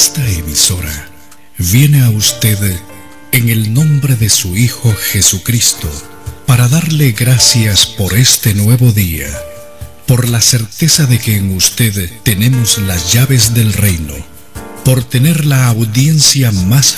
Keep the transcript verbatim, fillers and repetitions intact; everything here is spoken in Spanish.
Esta emisora viene a usted en el nombre de su Hijo Jesucristo para darle gracias por este nuevo día, por la certeza de que en usted tenemos las llaves del reino, por tener la audiencia más